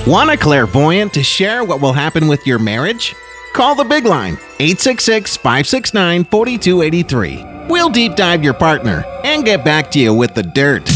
Want a clairvoyant to share what will happen with your marriage? Call the Big Line, 866-569-4283. We'll deep dive your partner and get back to you with the dirt.